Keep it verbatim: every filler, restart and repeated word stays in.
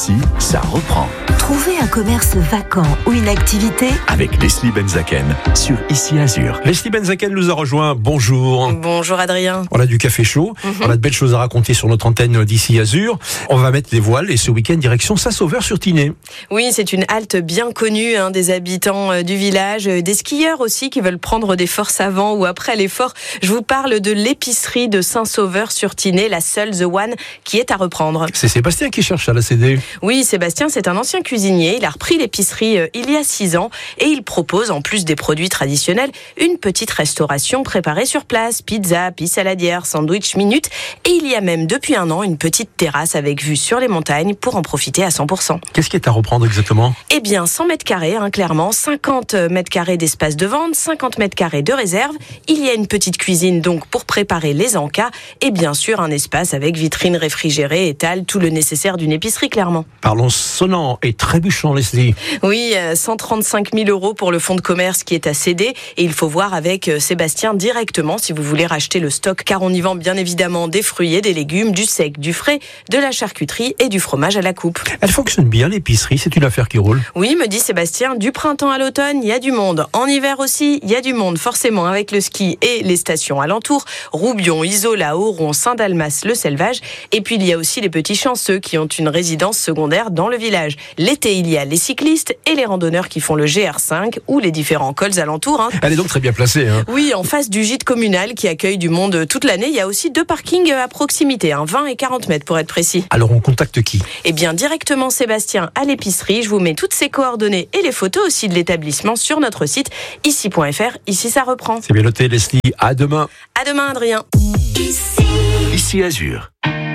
Ici, ça reprend. Trouvez un commerce vacant ou une activité avec Leslie Benzaken sur Ici Azur. Leslie Benzaken nous a rejoint. Bonjour. Bonjour Adrien. On a du café chaud. Mm-hmm. On a de belles choses à raconter sur notre antenne d'Ici Azur. On va mettre les voiles et ce week-end direction Saint-Sauveur-sur-Tinée. Oui, c'est une halte bien connue hein, des habitants euh, du village, euh, des skieurs aussi qui veulent prendre des forces avant ou après l'effort. Je vous parle de l'épicerie de Saint-Sauveur-sur-Tinée, la seule, The One, qui est à reprendre. C'est Sébastien qui cherche à la céder. Oui, Sébastien, c'est un ancien cuisinier. Il a repris l'épicerie euh, il y a six ans et il propose, en plus des produits traditionnels, une petite restauration préparée sur place. Pizza, pizza saladière, sandwich minute. Et il y a même depuis un an une petite terrasse avec vue sur les montagnes pour en profiter à cent pour cent. Qu'est-ce qui est à reprendre exactement ? Eh bien, cent mètres carrés, hein, clairement. cinquante mètres carrés d'espace de vente, cinquante mètres carrés de réserve. Il y a une petite cuisine donc pour préparer les encas et bien sûr un espace avec vitrine réfrigérée, étal, tout le nécessaire d'une épicerie, clairement. Parlons sonnant et trébuchant, Leslie. Oui, cent trente-cinq mille euros pour le fonds de commerce qui est à céder et il faut voir avec Sébastien directement si vous voulez racheter le stock car on y vend bien évidemment des fruits et des légumes, du sec, du frais, de la charcuterie et du fromage à la coupe. Elle fonctionne bien l'épicerie, c'est une affaire qui roule. Oui, me dit Sébastien, du printemps à l'automne, il y a du monde. En hiver aussi, il y a du monde forcément avec le ski et les stations alentours, Roubion, Isola, Auron, Saint-Dalmas, le Selvage et puis il y a aussi les petits chanceux qui ont une résidence secondaire dans le village. L'été, il y a les cyclistes et les randonneurs qui font le G R cinq ou les différents cols alentours. Hein. Elle est donc très bien placée. Hein. Oui, en face du gîte communal qui accueille du monde toute l'année, il y a aussi deux parkings à proximité, hein, vingt et quarante mètres pour être précis. Alors on contacte qui ? Eh bien directement Sébastien à l'épicerie, je vous mets toutes ses coordonnées et les photos aussi de l'établissement sur notre site ici point f r. Ici ça reprend. C'est bien noté Leslie, à demain. À demain Adrien. Ici Azur.